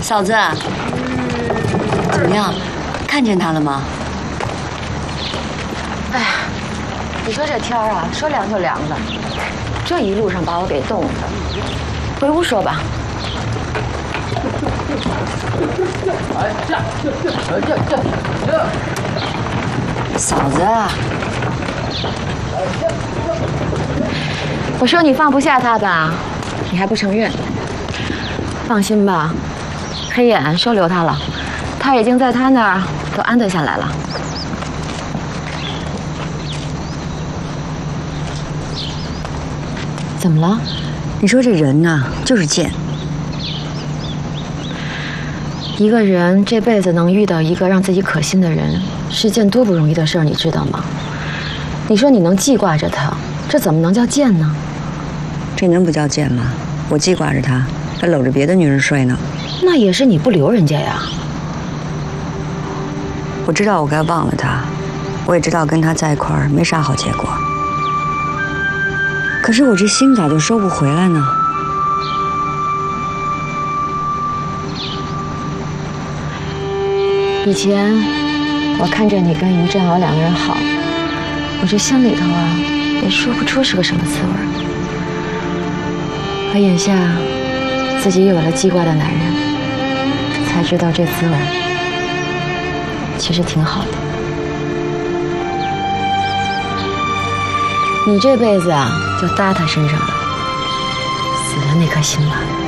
嫂子，怎么样？看见他了吗？ 哎呀，你说这天儿啊，说凉就凉的，这一路上把我给冻的。回屋说吧。 嫂子， 我说你放不下他吧，你还不承认。放心吧，黑眼收留他了，他已经在他那儿都安顿下来了。怎么了？ 你说这人呐，就是贱。 一个人这辈子能遇到一个让自己可心的人，是件多不容易的事儿，你知道吗？你说你能记挂着他，这怎么能叫贱呢？ 这能不叫贱吗？我记挂着他，还搂着别的女人睡呢。 那也是你不留人家呀。 我知道我该忘了他，我也知道跟他在一块儿没啥好结果。可是我这心咋就收不回来呢？ 以前我看着你跟于振鳌两个人好，我这心里头啊也说不出是个什么滋味。可眼下自己有了记挂的男人，才知道这滋味其实挺好的。你这辈子啊就搭他身上了，死了那颗心吧。